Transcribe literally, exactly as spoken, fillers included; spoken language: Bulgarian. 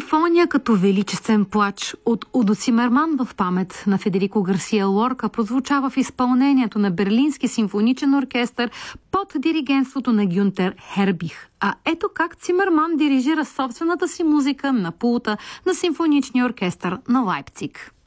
Симфония като величествен плач от Удо Цимерман в памет на Федерико Гарсия Лорка прозвучава в изпълнението на Берлински симфоничен оркестър под диригентството на Гюнтер Хербих. А ето как Цимерман дирижира собствената си музика на пулта на симфоничния оркестър на Лайпциг.